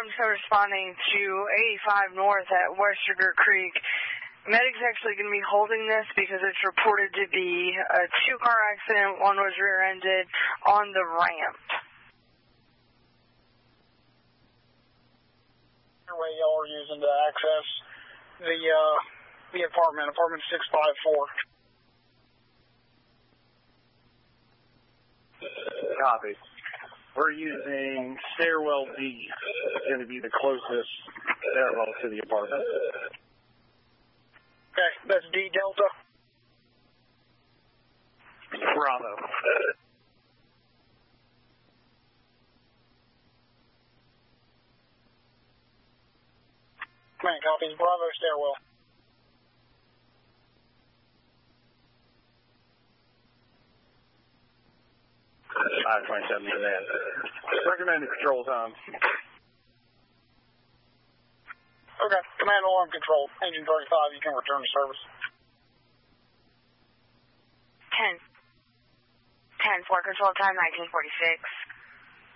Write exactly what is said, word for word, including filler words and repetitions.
I'm still responding to eighty-five North at West Sugar Creek. Medic's actually going to be holding this because it's reported to be a two-car accident. One was rear-ended on the ramp. Way y'all are using to access the uh, the apartment, apartment six five four. Copy. We're using stairwell D. It's going to be the closest stairwell to the apartment. Okay, that's D Delta. Bravo. Man, copies Bravo stairwell. five twenty-seven to that. Recommended control time. Okay, command alarm control. Engine thirty-five, you can return to service. ten. ten, for control time, nineteen forty-six.